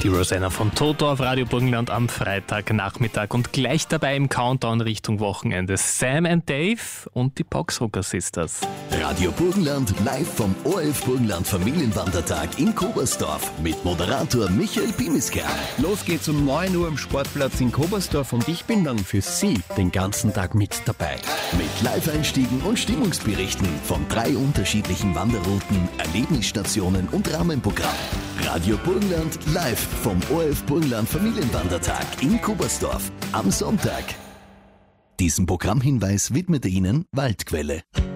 Die Rosanna von Toto auf Radio Burgenland am Freitagnachmittag und gleich dabei im Countdown Richtung Wochenende Sam and Dave und die Boxrocker Sisters. Radio Burgenland live vom ORF Burgenland Familienwandertag in Kobersdorf mit Moderator Michael Pimiska. Los geht's um 9 Uhr am Sportplatz in Kobersdorf und ich bin dann für Sie den ganzen Tag mit dabei. Mit Live-Einstiegen und Stimmungsberichten von 3 unterschiedlichen Wanderrouten, Erlebnisstationen und Rahmenprogramm. Radio Burgenland live vom ORF Burgenland Familienwandertag in Kobersdorf am Sonntag. Diesen Programmhinweis widmete Ihnen Waldquelle.